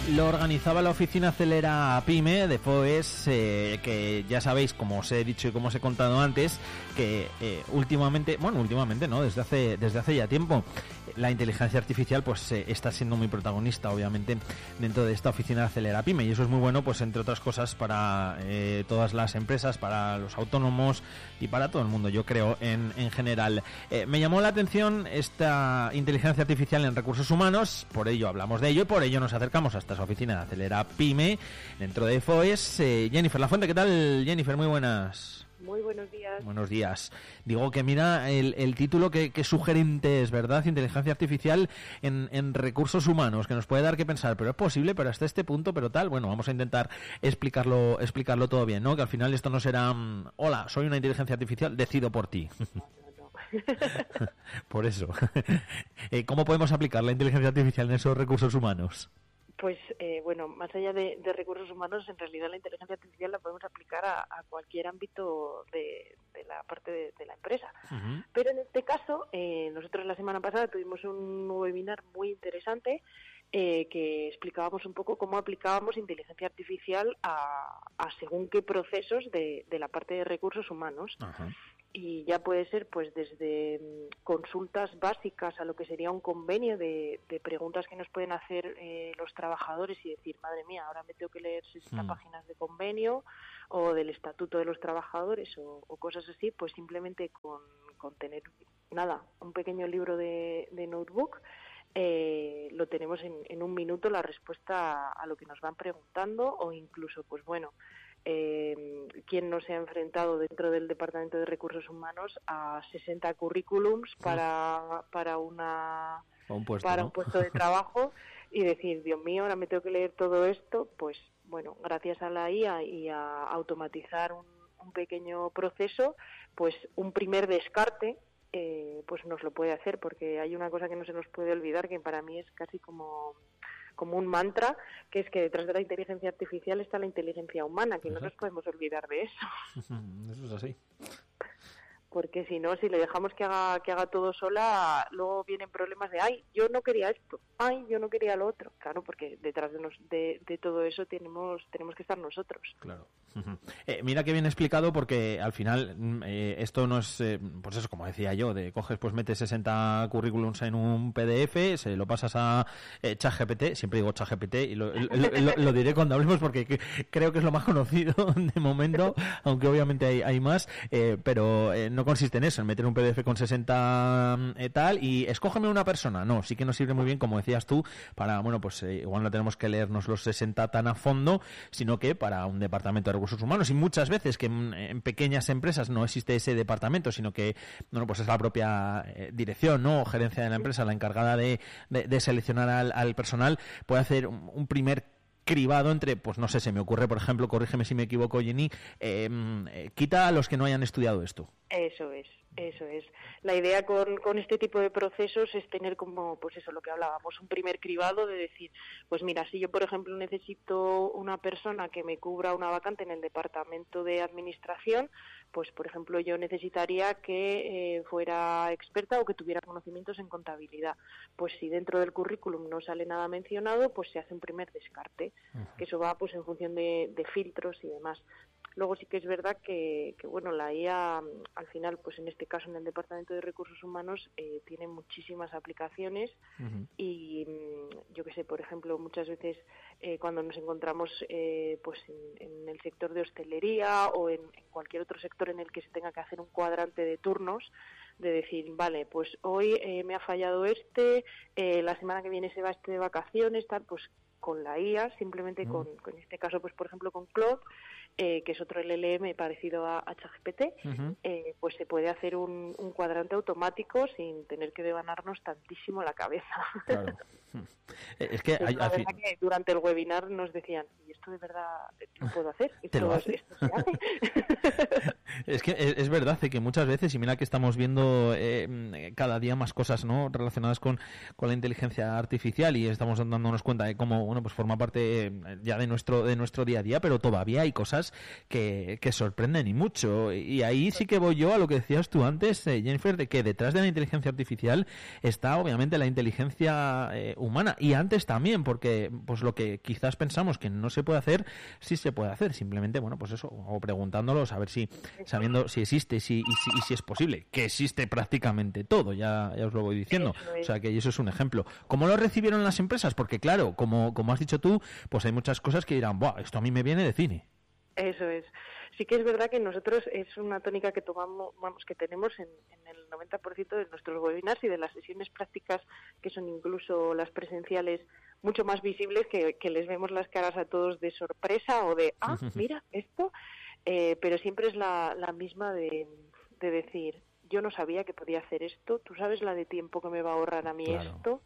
lo organizaba la oficina Acelera Pyme de FOES, que ya sabéis, como os he dicho y como os he contado antes, que últimamente no, desde hace ya tiempo, la inteligencia artificial pues está siendo muy protagonista, obviamente, dentro de esta oficina Acelera Pyme, y eso es muy bueno, pues entre otras cosas, para todas las empresas, para los autónomos y para todo el mundo, yo creo, en general. Me llamó la atención esta inteligencia artificial en recursos humanos, por ello hablamos de ello y por ello nos acercamos hasta esa oficina de Acelera Pyme dentro de FOES. Jennifer Lafuente, ¿qué tal, Jennifer? Muy buenas. Muy buenos días. Buenos días. Digo que mira el título, que sugerente es, ¿verdad? Inteligencia artificial en recursos humanos, que nos puede dar que pensar, pero es posible, pero hasta este punto, pero tal. Bueno, vamos a intentar explicarlo todo bien, ¿no? Que al final esto no será, hola, soy una inteligencia artificial, decido por ti. No. Por eso. ¿Cómo podemos aplicar la inteligencia artificial en esos recursos humanos? Pues, más allá de recursos humanos, en realidad la inteligencia artificial la podemos aplicar a cualquier ámbito de la parte de la empresa. Uh-huh. Pero en este caso, nosotros la semana pasada tuvimos un webinar muy interesante que explicábamos un poco cómo aplicábamos inteligencia artificial a según qué procesos de la parte de recursos humanos. Uh-huh. Y ya puede ser pues desde consultas básicas a lo que sería un convenio de preguntas que nos pueden hacer los trabajadores y decir, madre mía, ahora me tengo que leer 60 páginas de convenio o del estatuto de los trabajadores o cosas así, pues simplemente con tener un pequeño libro de notebook lo tenemos en un minuto la respuesta a lo que nos van preguntando, o incluso pues bueno, quién no se ha enfrentado dentro del Departamento de Recursos Humanos a 60 currículums para un puesto de trabajo y decir, Dios mío, ahora me tengo que leer todo esto. Pues bueno, gracias a la IA y a automatizar un pequeño proceso, pues un primer descarte pues nos lo puede hacer, porque hay una cosa que no se nos puede olvidar, que para mí es casi como un mantra, que es que detrás de la inteligencia artificial está la inteligencia humana, que no nos podemos olvidar de eso. Eso es así. Porque si no, si le dejamos que haga todo sola, luego vienen problemas de, ay, yo no quería esto, ay, yo no quería lo otro. Claro, porque detrás de todo eso tenemos que estar nosotros. Claro. Mira que bien explicado, porque al final esto no es, pues eso, como decía yo, de coges, pues metes 60 currículums en un PDF, se lo pasas a ChatGPT, siempre digo ChatGPT y lo diré cuando hablemos, porque creo que es lo más conocido de momento, aunque obviamente hay más, pero no consiste en eso, en meter un PDF con 60 tal y escógeme una persona. No, sí que nos sirve muy bien, como decías tú, para, bueno, pues igual no tenemos que leernos los 60 tan a fondo, sino que para un departamento de recursos humanos, y muchas veces que en pequeñas empresas no existe ese departamento, sino que, bueno, pues es la propia dirección, ¿no?, o gerencia de la empresa la encargada de seleccionar al personal, puede hacer un primer cribado entre, pues no sé, se me ocurre, por ejemplo, corrígeme si me equivoco, Jenny, quita a los que no hayan estudiado esto. Eso es. La idea con este tipo de procesos es tener como, pues eso, lo que hablábamos, un primer cribado de decir, pues mira, si yo, por ejemplo, necesito una persona que me cubra una vacante en el departamento de administración, pues, por ejemplo, yo necesitaría que fuera experta o que tuviera conocimientos en contabilidad. Pues si dentro del currículum no sale nada mencionado, pues se hace un primer descarte, que eso va pues en función de filtros y demás. Luego sí que es verdad que bueno, la IA al final, pues en este caso en el Departamento de Recursos Humanos tiene muchísimas aplicaciones. Uh-huh. Y yo que sé, por ejemplo, muchas veces cuando nos encontramos pues en el sector de hostelería o en cualquier otro sector en el que se tenga que hacer un cuadrante de turnos, de decir, vale, pues hoy me ha fallado la semana que viene se va de vacaciones, tal, pues con la IA, simplemente con este caso, pues por ejemplo con Claude, que es otro LLM parecido a ChatGPT, uh-huh. Pues se puede hacer un cuadrante automático sin tener que devanarnos tantísimo la cabeza. Claro. Es que que durante el webinar nos decían, ¿y esto de verdad lo puedo hacer, esto se hace. Es que es verdad que muchas veces, y mira que estamos viendo cada día más cosas, ¿no?, relacionadas con la inteligencia artificial, y estamos dándonos cuenta de cómo, bueno, pues forma parte ya de nuestro día a día, pero todavía hay cosas que sorprenden y mucho. Y ahí sí que voy yo a lo que decías tú antes, Jennifer, de que detrás de la inteligencia artificial está obviamente la inteligencia humana, y antes también, porque pues lo que quizás pensamos que no se puede hacer, sí se puede hacer, simplemente, bueno, pues eso, o preguntándolo, saber sabiendo si existe y si es posible, que existe prácticamente todo, ya os lo voy diciendo. O sea, que eso es un ejemplo. ¿Cómo lo recibieron las empresas? Porque claro, como has dicho tú, pues hay muchas cosas que dirán, ¡buah, esto a mí me viene de cine! Eso es. Sí que es verdad que nosotros es una tónica que que tenemos en el 90% de nuestros webinars y de las sesiones prácticas, que son incluso las presenciales, mucho más visibles, que les vemos las caras a todos de sorpresa o de, mira, esto, pero siempre es la misma de decir, yo no sabía que podía hacer esto, tú sabes la de tiempo que me va a ahorrar a mí esto,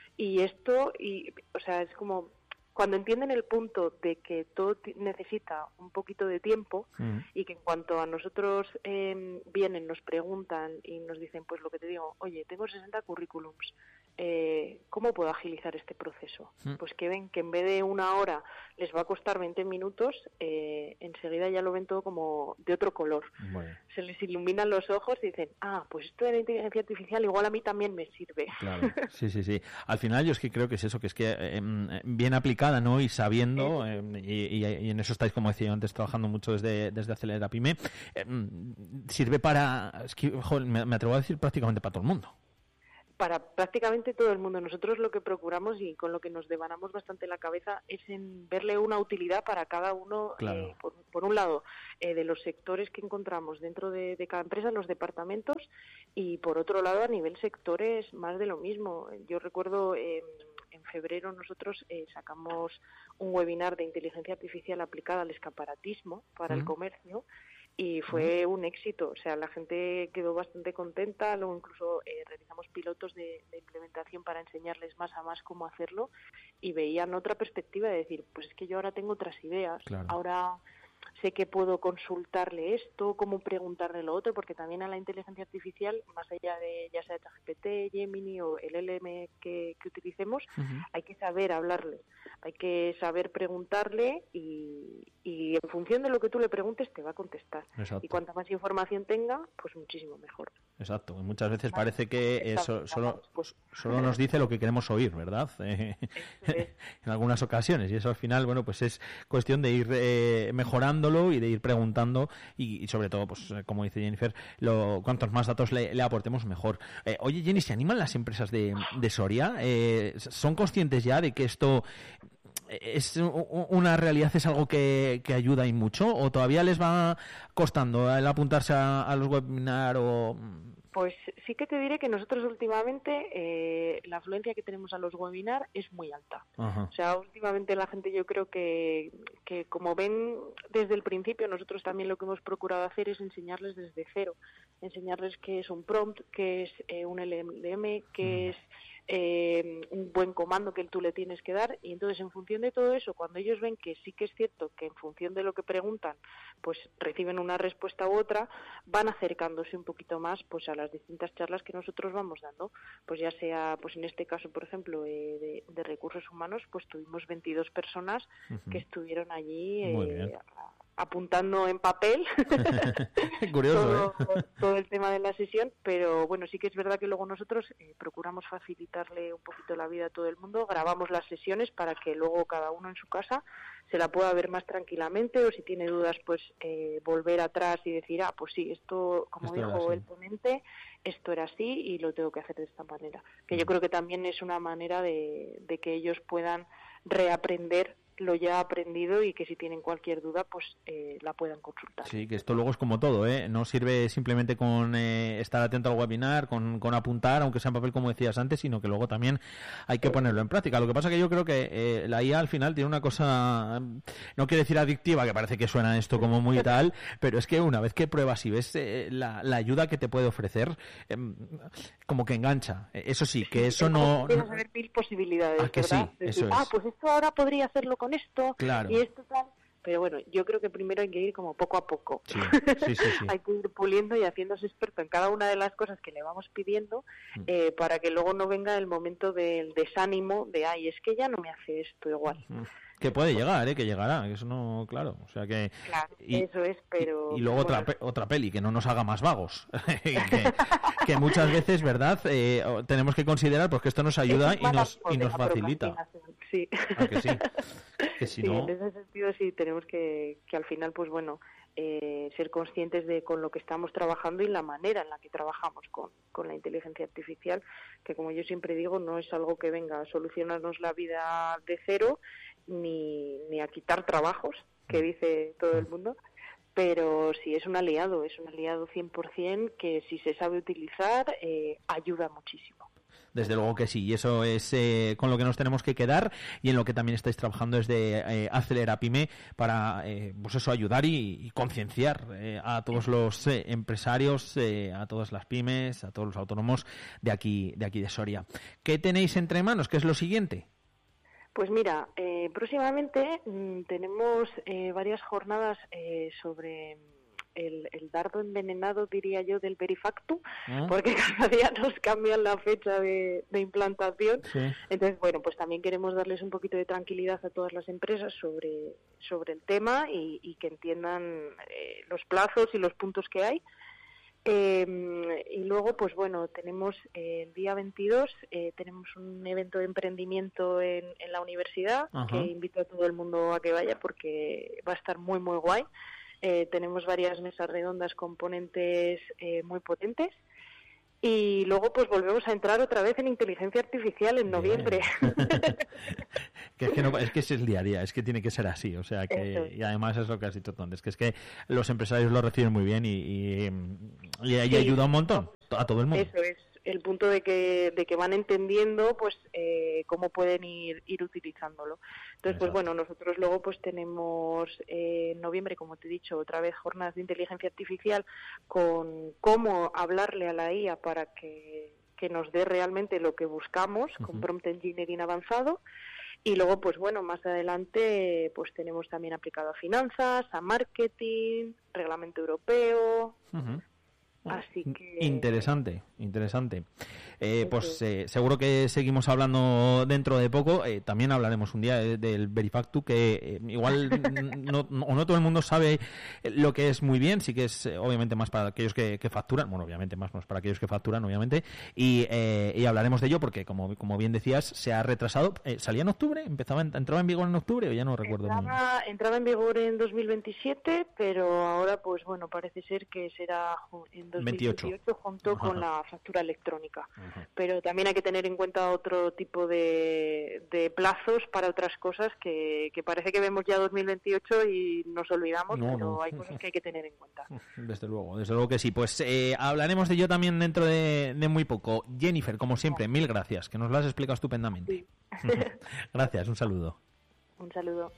o sea, es como cuando entienden el punto de que todo necesita un poquito de tiempo y que en cuanto a nosotros vienen, nos preguntan y nos dicen, pues lo que te digo, oye, tengo 60 currículums, ¿cómo puedo agilizar este proceso? Pues que ven que en vez de una hora les va a costar 20 minutos, enseguida ya lo ven todo como de otro color. Bueno. Se les iluminan los ojos y dicen, pues esto de la inteligencia artificial igual a mí también me sirve. Claro, sí. Al final yo es que creo que es eso, que es que bien aplicada, ¿no?, y sabiendo, y en eso estáis, como decía yo antes, trabajando mucho desde Acelera Pyme, sirve para, es que, joder, me atrevo a decir, prácticamente para todo el mundo. Para prácticamente todo el mundo. Nosotros lo que procuramos y con lo que nos devanamos bastante la cabeza es en verle una utilidad para cada uno, claro. Por un lado, de los sectores que encontramos dentro de cada empresa, los departamentos, y por otro lado, a nivel sectores, más de lo mismo. Yo recuerdo en febrero nosotros sacamos un webinar de inteligencia artificial aplicada al escaparatismo para el comercio, y fue un éxito. O sea, la gente quedó bastante contenta. Luego incluso realizamos pilotos de implementación para enseñarles más a más cómo hacerlo, y veían otra perspectiva de decir, pues es que yo ahora tengo otras ideas, claro. Ahora sé que puedo consultarle esto, cómo preguntarle lo otro, porque también a la inteligencia artificial, más allá de ya sea ChatGPT, Gemini o el LM que utilicemos, hay que saber hablarle, hay que saber preguntarle, y en función de lo que tú le preguntes te va a contestar. Exacto. Y cuanta más información tenga, pues muchísimo mejor. Exacto. Y muchas veces parece que solo nos dice lo que queremos oír, ¿verdad? En algunas ocasiones, y eso al final, bueno, pues es cuestión de ir mejorándolo y de ir preguntando, y sobre todo, pues como dice Jennifer, cuantos más datos le aportemos, mejor. Oye, Jenny, ¿se animan las empresas de Soria? ¿Son conscientes ya de que esto es una realidad, es algo que ayuda y mucho, o todavía les va costando el apuntarse a los webinars o...? Pues sí que te diré que nosotros últimamente la afluencia que tenemos a los webinars es muy alta. Ajá. O sea, últimamente la gente, yo creo que como ven desde el principio, nosotros también lo que hemos procurado hacer es enseñarles desde cero, enseñarles qué es un prompt, qué es un LLM, qué es un buen comando que tú le tienes que dar, y entonces en función de todo eso, cuando ellos ven que sí que es cierto que en función de lo que preguntan pues reciben una respuesta u otra, van acercándose un poquito más pues a las distintas charlas que nosotros vamos dando, pues ya sea, pues en este caso por ejemplo de recursos humanos, pues tuvimos 22 personas que estuvieron allí apuntando en papel curioso, todo el tema de la sesión, pero bueno, sí que es verdad que luego nosotros procuramos facilitarle un poquito la vida a todo el mundo, grabamos las sesiones para que luego cada uno en su casa se la pueda ver más tranquilamente, o si tiene dudas pues volver atrás y decir, pues sí, esto como dijo el ponente, esto era así y lo tengo que hacer de esta manera, que yo creo que también es una manera de que ellos puedan reaprender lo ya aprendido, y que si tienen cualquier duda pues la puedan consultar. Sí, que esto luego es como todo, no sirve simplemente con estar atento al webinar, con apuntar, aunque sea en papel como decías antes, sino que luego también hay que ponerlo en práctica. Lo que pasa que yo creo que la IA al final tiene una cosa, no quiero decir adictiva, que parece que suena esto como muy tal, pero es que una vez que pruebas y ves la ayuda que te puede ofrecer, como que engancha. Eso sí, que eso no... Tienes que ver mil posibilidades, que ¿verdad? Sí, eso es. Pues esto ahora podría hacerlo con esto, claro. y esto tal. Pero bueno, yo creo que primero hay que ir como poco a poco. Sí. Hay que ir puliendo y haciéndose experto en cada una de las cosas que le vamos pidiendo, para que luego no venga el momento del desánimo de, ay, es que ya no me hace esto igual. Que puede llegar, que llegará, eso no, claro, o sea que... Claro, eso es, pero... Y luego bueno, otra peli, que no nos haga más vagos, que muchas veces, ¿verdad?, tenemos que considerar porque esto nos ayuda y nos facilita. Sí. ¿A que sí? Que si sí, no... en ese sentido sí tenemos que al final, pues bueno, ser conscientes de con lo que estamos trabajando y la manera en la que trabajamos con la inteligencia artificial, que como yo siempre digo, no es algo que venga a solucionarnos la vida de cero, ni a quitar trabajos, que dice todo el mundo, pero sí es un aliado 100% que si se sabe utilizar, ayuda muchísimo. Desde luego que sí, y eso es con lo que nos tenemos que quedar, y en lo que también estáis trabajando es de Acelera Pyme para pues eso, ayudar y concienciar a todos los empresarios, a todas las pymes, a todos los autónomos de aquí de Soria. ¿Qué tenéis entre manos? ¿Qué es lo siguiente? Pues mira, próximamente tenemos varias jornadas sobre el dardo envenenado, diría yo, del Verifactu, porque cada día nos cambian la fecha de implantación. Sí. Entonces, bueno, pues también queremos darles un poquito de tranquilidad a todas las empresas sobre el tema y que entiendan los plazos y los puntos que hay. Y luego, pues bueno, tenemos el día 22, tenemos un evento de emprendimiento en la universidad. Ajá. Que invito a todo el mundo a que vaya porque va a estar muy, muy guay. Tenemos varias mesas redondas con ponentes muy potentes. Y luego pues volvemos a entrar otra vez en inteligencia artificial en noviembre. Es que es el día a día, es que tiene que ser así, o sea que y además es lo que has dicho tú antes, que es que los empresarios lo reciben muy bien y ayuda un montón a todo el mundo. Eso es el punto de que van entendiendo pues cómo pueden ir utilizándolo. Entonces, pues bueno, nosotros luego pues tenemos en noviembre, como te he dicho, otra vez jornadas de inteligencia artificial con cómo hablarle a la IA para que nos dé realmente lo que buscamos, con prompt engineering avanzado. Y luego, pues bueno, más adelante pues tenemos también aplicado a finanzas, a marketing, reglamento europeo... Así que... Interesante. Pues seguro que seguimos hablando dentro de poco. También hablaremos un día del Verifactu, que igual no todo el mundo sabe lo que es muy bien. Sí que es obviamente más para aquellos que facturan. Bueno, obviamente más para aquellos que facturan, obviamente. Y hablaremos de ello porque, como bien decías, se ha retrasado. ¿Salía en octubre? ¿Entraba en vigor en octubre o ya no recuerdo? Entraba en vigor en 2027, pero ahora, pues bueno, parece ser que será en 2028 junto con la factura electrónica. Pero también hay que tener en cuenta otro tipo de plazos para otras cosas que parece que vemos ya 2028 y nos olvidamos, pero hay cosas que hay que tener en cuenta. Desde luego que sí. Pues hablaremos de ello también dentro de muy poco. Jennifer, como siempre, mil gracias, que nos lo has explicado estupendamente. Sí. Gracias, un saludo. Un saludo.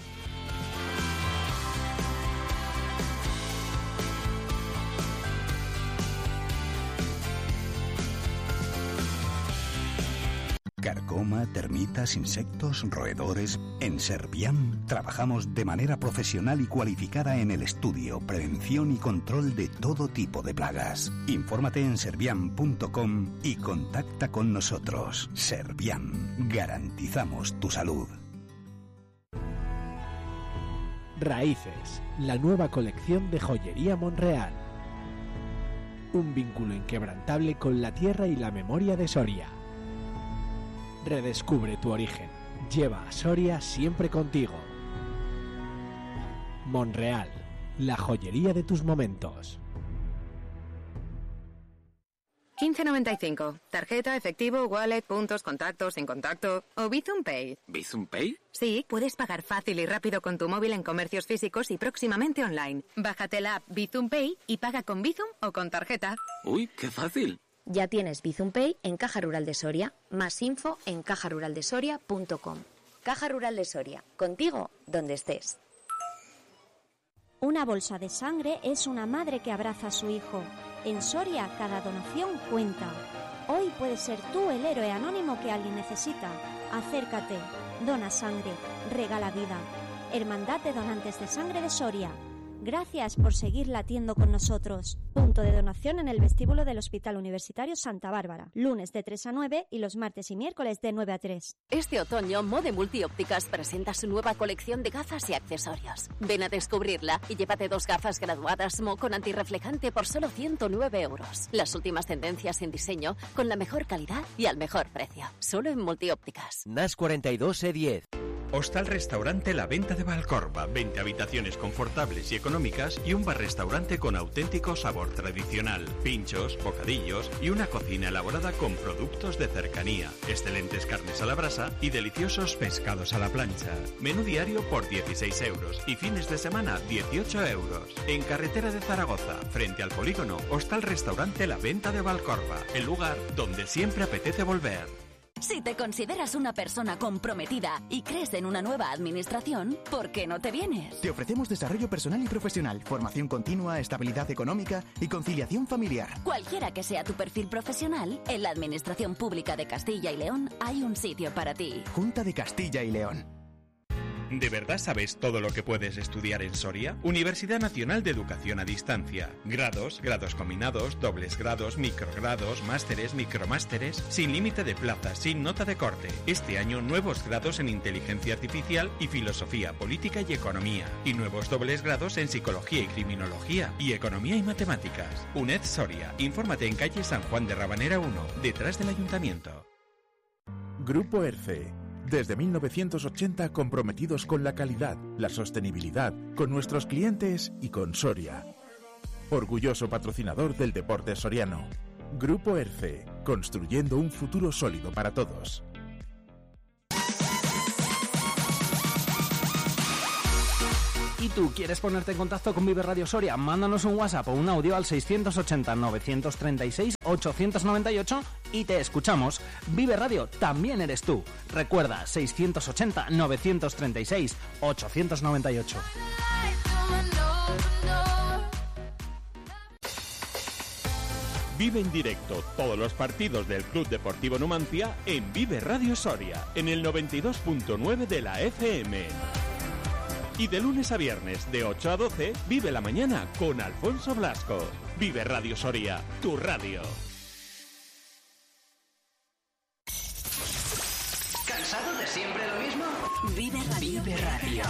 Carcoma, termitas, insectos, roedores. En Serviam trabajamos de manera profesional y cualificada en el estudio, prevención y control de todo tipo de plagas. Infórmate en serviam.com y contacta con nosotros. Serviam, garantizamos tu salud. Raíces, la nueva colección de joyería Monreal. Un vínculo inquebrantable con la tierra y la memoria de Soria. Redescubre tu origen. Lleva a Soria siempre contigo. Monreal, la joyería de tus momentos. 15.95. Tarjeta, efectivo, wallet, puntos, contactos, sin contacto o Bizum Pay. ¿Bizum Pay? Sí, puedes pagar fácil y rápido con tu móvil en comercios físicos y próximamente online. Bájate la app Bizum Pay y paga con Bizum o con tarjeta. ¡Uy, qué fácil! Ya tienes Bizum Pay en Caja Rural de Soria. Más info en cajaruraldesoria.com. Caja Rural de Soria. Contigo, donde estés. Una bolsa de sangre es una madre que abraza a su hijo. En Soria, cada donación cuenta. Hoy puedes ser tú el héroe anónimo que alguien necesita. Acércate, dona sangre, regala vida. Hermandad de Donantes de Sangre de Soria. Gracias por seguir latiendo con nosotros. Punto de donación en el vestíbulo del Hospital Universitario Santa Bárbara. Lunes de 3 a 9 y los martes y miércoles de 9 a 3. Este otoño, Mode Multiópticas presenta su nueva colección de gafas y accesorios. Ven a descubrirla y llévate 2 gafas graduadas Mo con antirreflejante por solo 109 euros. Las últimas tendencias en diseño con la mejor calidad y al mejor precio. Solo en Multiópticas. NAS 42 E10. Hostal Restaurante La Venta de Valcorba, 20 habitaciones confortables y económicas y un bar-restaurante con auténtico sabor tradicional, pinchos, bocadillos y una cocina elaborada con productos de cercanía, excelentes carnes a la brasa y deliciosos pescados a la plancha. Menú diario por 16 euros y fines de semana 18 euros. En carretera de Zaragoza, frente al polígono, Hostal Restaurante La Venta de Valcorba, el lugar donde siempre apetece volver. Si te consideras una persona comprometida y crees en una nueva administración, ¿por qué no te vienes? Te ofrecemos desarrollo personal y profesional, formación continua, estabilidad económica y conciliación familiar. Cualquiera que sea tu perfil profesional, en la Administración Pública de Castilla y León hay un sitio para ti. Junta de Castilla y León. ¿De verdad sabes todo lo que puedes estudiar en Soria? Universidad Nacional de Educación a Distancia. Grados, grados combinados, dobles grados, microgrados, másteres, micromásteres, sin límite de plazas, sin nota de corte. Este año nuevos grados en Inteligencia Artificial y Filosofía, Política y Economía. Y nuevos dobles grados en Psicología y Criminología y Economía y Matemáticas. UNED Soria. Infórmate en calle San Juan de Rabanera 1, detrás del Ayuntamiento. Grupo ERCE. Desde 1980 comprometidos con la calidad, la sostenibilidad, con nuestros clientes y con Soria. Orgulloso patrocinador del deporte soriano. Grupo ERCE, construyendo un futuro sólido para todos. ¿Y tú quieres ponerte en contacto con Vive Radio Soria? Mándanos un WhatsApp o un audio al 680-936-898 y te escuchamos. Vive Radio también eres tú. Recuerda, 680-936-898. Vive en directo todos los partidos del Club Deportivo Numancia en Vive Radio Soria, en el 92.9 de la FM. Y de lunes a viernes, de 8 a 12, vive la mañana con Alfonso Blasco. Vive Radio Soria, tu radio. ¿Cansado de siempre lo mismo? Vive Radio. Vive Radio.